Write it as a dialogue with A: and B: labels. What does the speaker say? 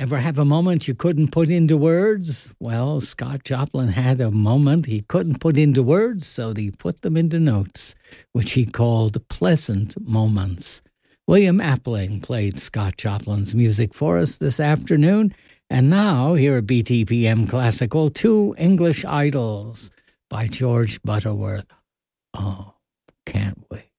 A: Ever have a moment you couldn't put into words? Well, Scott Joplin had a moment he couldn't put into words, so he put them into notes, which he called pleasant moments. William Appling played Scott Joplin's music for us this afternoon, and now, here at BTPM Classical, Two English Idols by George Butterworth. Oh, can't wait.